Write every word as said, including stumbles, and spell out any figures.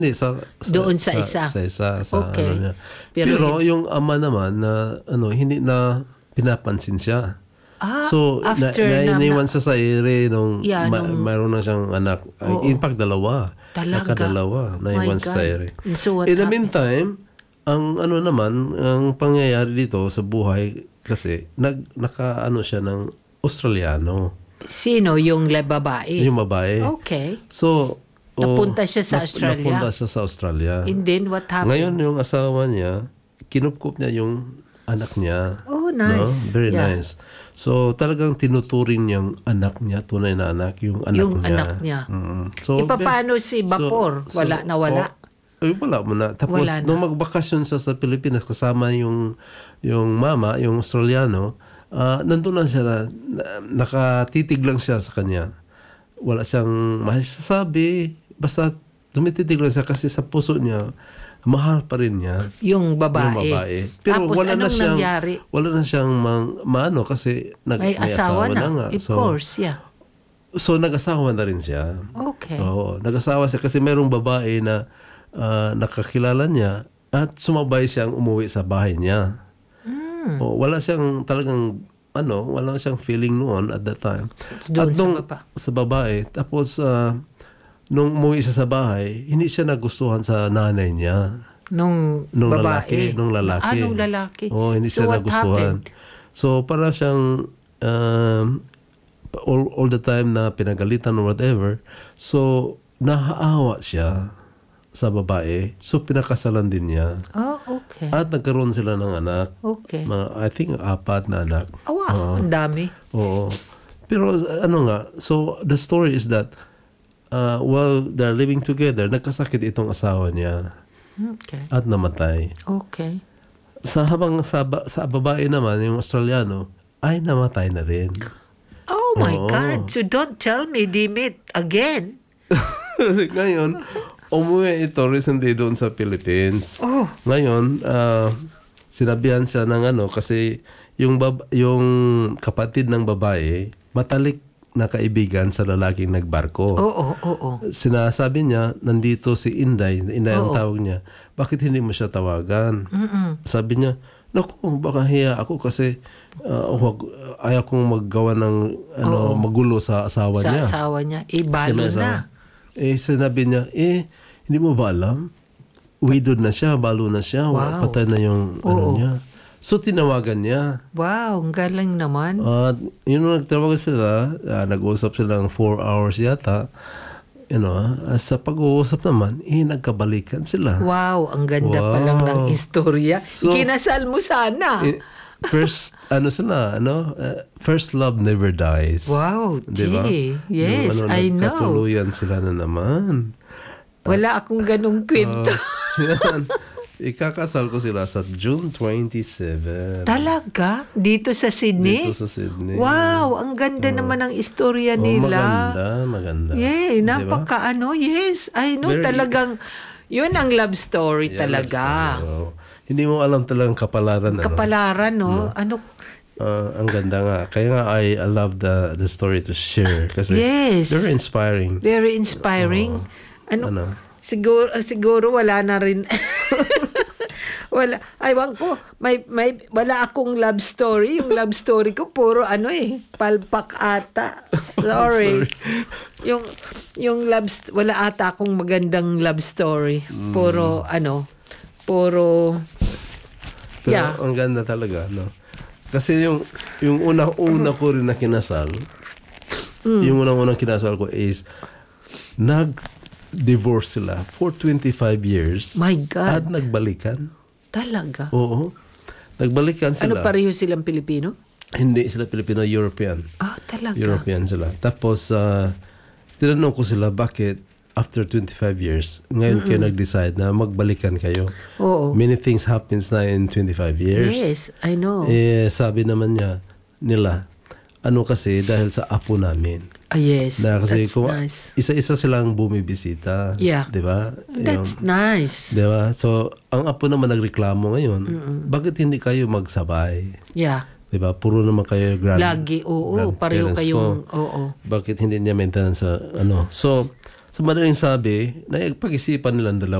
Hindi, sa, sa, Doon sa sa, isa. Sa isa. Sa Okay. ano niya. Pero Pero, hin- yung ama naman na ano hindi na pinapansin siya. Ah, So, na, after na, na- iniwan na- siya sa ere nung Yeah, ma- nung- mayroon na siyang anak. Oo. In fact, dalawa. Talaga? Nakadalawa. Naiwan My siya sa God. ere. And so what In the happened? meantime, ang ano naman, ang pangyayari dito sa buhay kasi, nag, naka ano siya ng Australiano. Sino yung la- babae? Yung babae. Okay. So, oh, Napunta siya sa nap- Australia. Napunta siya sa Australia. And then what happened? Ngayon, yung asawa niya, kinupkup niya yung anak niya. Oh, nice. No? Very Yeah. nice. So, talagang tinuturing niyang anak niya, tunay na anak, yung anak Yung niya. anak niya. Mm. So, E, paano si Vapor? Wala na wala? Oh, eh, wala mo na. Tapos, Wala na. nung magbakasyon siya sa Pilipinas, kasama yung, yung mama, yung Australiano, ah nandun lang siya, na, na- nakatitig lang siya sa kanya. Wala siyang masasabi. Basta tumititig lang siya kasi sa puso niya, mahal pa rin niya Yung babae. yung babae. Pero Tapos wala na anong siyang nangyari? wala na siyang mang, maano kasi nag, May asawa na. nga. Of So, course, yeah. so nag-asawa na rin siya. Okay. Oo, nag-asawa siya kasi mayroong babae na ah, nakakilala niya at sumabay siyang umuwi sa bahay niya. Mm. O, wala siyang talagang ano, wala siyang feeling noon at that time. Doon At sa nung- baba. Sa babae. Tapos ah, nung umuwi siya sa bahay, hindi siya nagustuhan sa nanay niya. Nung, Nung babae. lalaki, nung lalaki. Ah, nung lalaki. Oo, hindi So siya what nagustuhan. happened? So, para siyang um, all, all the time na pinagalitan or whatever. So, nahaawa siya sa babae. So, pinakasalan din niya. Oh, okay. At nagkaroon sila ng anak. Okay. Mga, I think, apat na anak. Oh, wow. Ang dami. Oo. Pero ano nga, so the story is that uh, while they're living together, nagkasakit itong asawa niya Okay. at namatay. Okay. Sa habang sa, ba- sa babae naman, yung Australiano, ay namatay na rin. Oh my Oo. God. So don't tell me they met again. Ngayon, umuwi ito recently doon sa Philippines. Oh. Ngayon, ah, sinabihan siya ng ano, kasi yung, bab- yung kapatid ng babae, matalik na kaibigan sa lalaking nagbarko. Oo, oo. Sinasabi niya, nandito si Inday, Inday ang Oo. tawag niya, bakit hindi mo siya tawagan? Mm-mm. Sabi niya, naku, baka hiya ako kasi uh, wag, ayaw kong maggawa ng ano, magulo sa asawa Sa niya. asawa niya. Eh, balo Sinasa- na. Eh, sinabi niya, eh, hindi mo ba alam? Widowed na siya, balo na siya, Wow. patay na yung ano Oo. niya. So, tinawagan niya. Wow, ang galing naman. At yun nung nagtawagan sila, ah, nag-uusap sila ng four hours yata. You know, ah, sa pag-uusap naman, eh, nagkabalikan sila. Wow, ang ganda Wow. pa lang ng istorya. So- Ikinasal mo sana. Eh, first, ano sila, ano, uh, first love never dies. Wow, Diba? gee. Yes, Yung, ano, I know. nagkatuluyan sila na naman. Wala akong ganong kwento. Yan. Ikakasal ko sila sa June twenty-seventh. Talaga? Dito sa Sydney? Dito sa Sydney. Wow, ang ganda naman ng istorya Oh, nila. maganda, maganda. Yay, Diba? napaka ano, yes. I know, Very- talagang, yun ang love story Yeah, talaga. love story, oh. Hindi mo alam talagang kapalaran. ano? Kapalaran, no? Ano? Ah, ang ganda nga. Kaya nga, I, I love the the story to share. Kasi Yes. very inspiring. Very inspiring. Ano? Ano? Siguro, ah, siguro wala na rin. Wala. Aywan ko, may, may, wala akong love story. Yung love story ko, puro ano eh, palpak ata. Sorry. yung, yung love, st- wala ata akong magandang love story. Puro, ano, puro, Pero yeah. ang ganda talaga, no? Kasi yung yung una-una ko rin na kinasal, yung unang-unang kinasal ko is nag-divorce sila for twenty-five years. My At God. nagbalikan. Talaga. Oo. Nagbalikan Ano, sila. pareho silang Pilipino? Hindi sila Pilipino, European. Ah, talaga. European sila. Tapos, uh, tinanong ko sila, bakit after twenty-five years, ngayon kayo nag-decide na magbalikan kayo? Oo. Many things happens na in twenty-five years. Yes, I know. Eh, sabi naman niya, nila, ano kasi, dahil sa apo namin. Ah, yes. Na kasi That's kung nice. isa-isa silang bumibisita. Yeah. Di ba? That's nice. Di ba? So, ang apo naman nagreklamo ngayon, bakit hindi kayo magsabay? Yeah. Di ba? Puro naman kayo grand Lagi, oo. Pareho grandparents kayong, ko. oo. Bakit hindi niya maintenance sa ano? So, sa madaling sabi, naipag-isipan nilang dalawa.